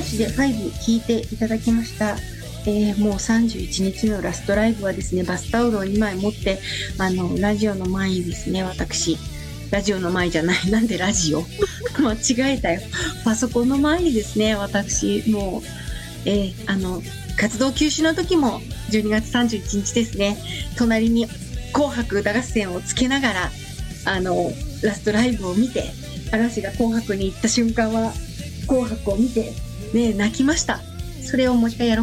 嵐で5聴いていただきました。もう31日のラストライブはですね、バスタオルを2枚持ってラジオの前にですね、私ラジオの前じゃない、なんでラジオ間違えたよ。パソコンの前にですね、私もう、活動休止の時も12月31日ですね、隣に紅白歌合戦をつけながらラストライブを見て、嵐が紅白に行った瞬間は紅白を見て、ね、泣きました。それをもう一回やろう